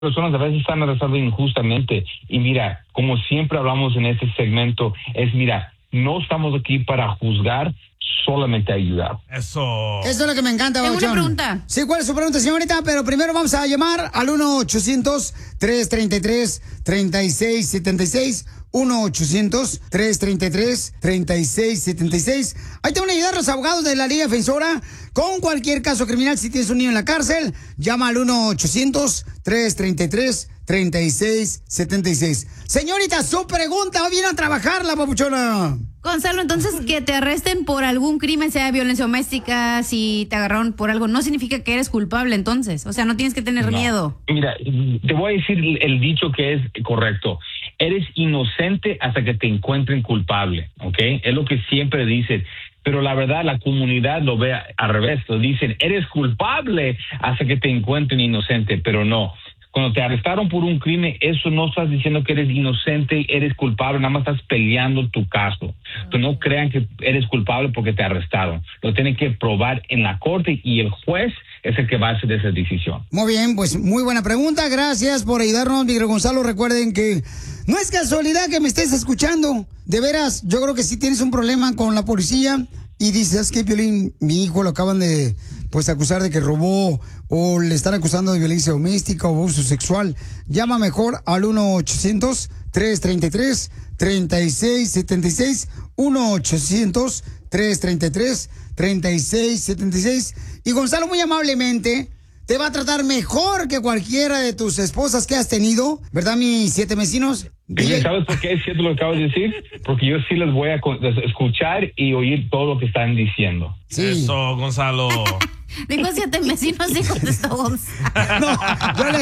personas a veces están arrestadas injustamente. Y mira, como siempre hablamos en este segmento, mira, no estamos aquí para juzgar, solamente ayudar. Eso es lo que me encanta, Tengo una pregunta. Sí, ¿cuál es su pregunta, señorita? Pero primero vamos a llamar al 1-800-333-3676. 1-800-333-3676. Ahí te van a ayudar los abogados de la Liga Defensora con cualquier caso criminal. Si tienes un niño en la cárcel, llama al 1-800-333-3676. Señorita, su pregunta, va bien a trabajar la papuchona. Gonzalo, entonces que te arresten por algún crimen, sea violencia doméstica, si te agarraron por algo, no significa que eres culpable entonces. O sea, no tienes que tener miedo. Mira, te voy a decir el dicho que es correcto. Eres inocente hasta que te encuentren culpable, ¿ok? Es lo que siempre dicen. Pero la verdad, la comunidad lo ve al revés. Lo dicen, eres culpable hasta que te encuentren inocente, pero no. Cuando te arrestaron por un crimen, eso no estás diciendo que eres inocente, eres culpable, nada más estás peleando tu caso. Tú no crean que eres culpable porque te arrestaron. Lo tienen que probar en la corte y el juez es el que va a hacer esa decisión. Muy bien, pues muy buena pregunta. Gracias por ayudarnos, Miguel Gonzalo. Recuerden que no es casualidad que me estés escuchando. De veras, yo creo que si tienes un problema con la policía y dices, ¿sabes qué, Piolín? Mi hijo lo acaban de acusar de que robó o le están acusando de violencia doméstica o abuso sexual. Llama mejor al 1-800-333-3676. 1-800-333-3676. Y Gonzalo muy amablemente te va a tratar mejor que cualquiera de tus esposas que has tenido, ¿verdad, mis 7 vecinos? ¿Sabes por qué es cierto lo que acabas de decir? Porque yo sí les voy a escuchar y oír todo lo que están diciendo. Sí. Eso, Gonzalo. Dijo 7 vecinos y contestó Gonzalo. No, yo le